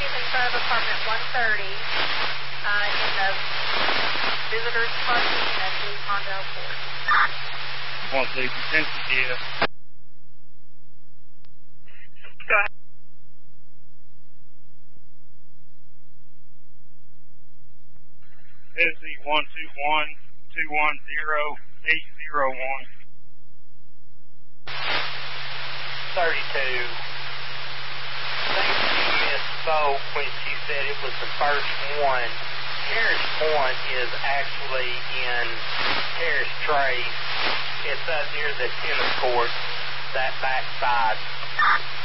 is in front of apartment 130 in the visitors parking at Blue Honda Airport. Want the detention gear. Go ahead. SC 121-210-801. 32. I think she misspoke when she said it was the first one. Terrace Point is actually in Terrace Trace. It's up near the tennis court, that back side.